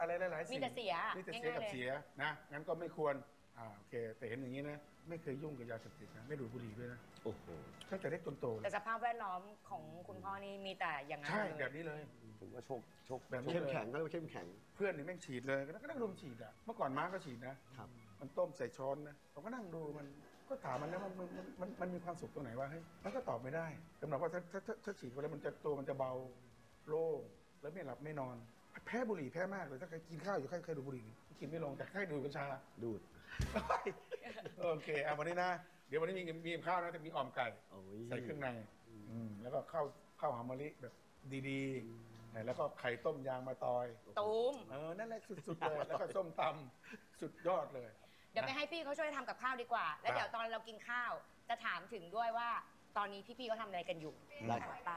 อะไรหลายๆสิ่งมีแต่เสียมีแต่เสียกับเสียนะงั้นก็ไม่ควรโอเคแต่เห็นอย่างนี้นะไม่เคยยุ่งกับยาเสพติดนะไม่ดูดบุหรี่ด้วยนะโอ้โหตั้งแต่เล็กจนโตแต่สภาพแวดล้อมของคุณพ่อนี่มีแต่อย่างนั้นใช่เลยแบบนี้เลยผมว่าโชคแบบนี้เข้มแข็งก็เลยเข้มแข็งเพื่อนนี่แม่งฉีดเลยก็นั่งดูมันฉีดอ่ะเมื่อก่อนม้าก็ฉีดนะครับมันต้มใส่ช้อนนะผมก็นั่งดูมันก็ถามมันนะมันมีความสุขตรงไหนวะเฮ้ยมันก็ตอบไม่ได้สำหรับว่าถ้าฉีดไปแล้วมันจะเบาโล่งแล้วไม่หลับไม่นอนแพ้บุหรี่แพ้มากเลยถ้าใครกินข้าวอยู่ใครดูบุหรี่กินไม่ลงแต่ใครดูกัญชาดูดโอเควันนี้นะเดี๋ยววันนี้มีข้าวนะแต่มีอ่อมไก่ใส่เครื่องในแล้วก็ข้าวหอมมะลิแบบดีๆแล้วก็ไข่ต้มยางมะตอยตูมนั่นแหละสุดๆเลยแล้วก็ส้มตำสุดยอดเลยเดี๋ยวไปให้พี่เขาช่วยทำกับข้าวดีกว่าแล้วเดี๋ยวตอนเรากินข้าวจะถามถึงด้วยว่าตอนนี้พี่ๆเขาทำอะไรกันอยู่ได้ป่ะ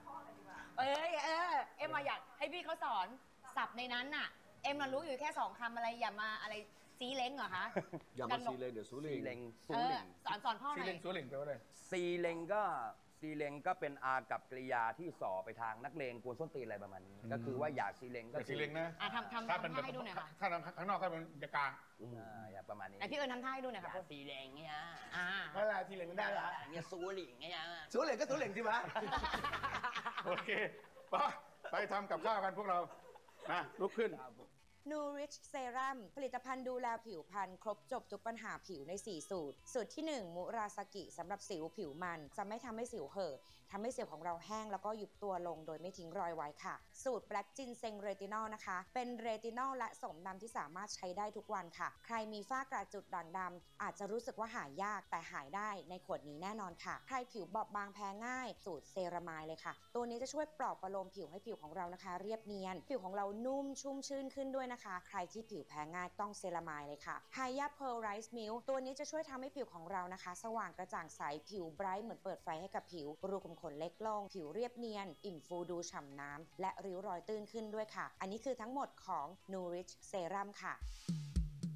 เอ็มมาอยากให้พี่เขาสอนศัพท์ในนั้นน่ะเอ็มมารู้อยู่แค่2 คำอะไรอย่ามาอะไรซีเล้งเหรอคะอย่ามาซีเล้งเดี๋ยวซูลิงสอนพ่อหน่อยซีเล้งซูลิงแปลว่าอะไรซีเล้งก็เป็นอากับกริยาที่ส่อไปทางนักเลงกวนส้นตีนอะไรประมาณนี้ก็คือว่าอยากซีเล้งก็ซีเล้งนะทำท่าให้ดูหน่อยค่ะถ้าข้างนอกก็เป็นจะกลางอยากประมาณนี้พี่เอิญทำท่าให้ดูหน่อยค่ะซีเล้งเนี่ยเวลาซีเล้งได้ละเนี่ยซูหลิงเนี่ยซูเหล่งก็ซูเหล่งสิวะโอเคไปทำกับข้าวกันพวกเราลุกขึ้น Nourish Serum ผลิตภัณฑ์ดูแลผิวพรรณครบจบทุกปัญหาผิวใน4สูตรสูตรที่1มุราสกิสำหรับสิวผิวมันจะไม่ทำให้สิวเห่อทำให้สิวของเราแห้งแล้วก็ยุบตัวลงโดยไม่ทิ้งรอยไว้ค่ะสูตร Black Ginseng Retinol นะคะเป็นเรตินอลและสมดำที่สามารถใช้ได้ทุกวันค่ะใครมีฝ้ากระจุดด่างดำอาจจะรู้สึกว่าหายากแต่หายได้ในขวดนี้แน่นอนค่ะใครผิวบอบบางแพ้ง่ายสูตรเซรามายเลยค่ะตัวนี้จะช่วยปลอบประโลมผิวให้ผิวของเรานะคะเรียบเนียนผิวของเรานุ่มชุ่มชื่นขึ้นด้วยใครที่ผิวแพ้ง่ายต้องเซรามายเลยค่ะ Haya Pearl Rice Milk ตัวนี้จะช่วยทำให้ผิวของเรานะคะสว่างกระจ่างใสผิวไบรท์เหมือนเปิดไฟให้กับผิวรูขุมขนเล็กลงผิวเรียบเนียนอิ่มฟูดูฉ่ำน้ำและริ้วรอยตื้นขึ้นด้วยค่ะอันนี้คือทั้งหมดของ Nourish Serum ค่ะ